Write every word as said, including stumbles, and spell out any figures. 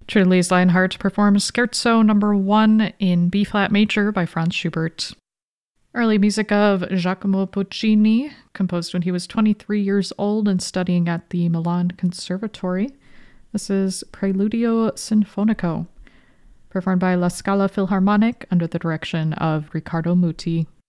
Trilles Lionheart performs Scherzo number one in B-flat major by Franz Schubert. Early music of Giacomo Puccini, composed when he was twenty-three years old and studying at the Milan Conservatory. This is Preludio Sinfonico, performed by La Scala Philharmonic under the direction of Riccardo Muti.